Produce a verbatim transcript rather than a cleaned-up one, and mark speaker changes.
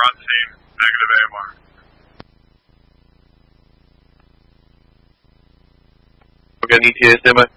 Speaker 1: on scene. Negative A M R.
Speaker 2: Okay, E T A, stand by.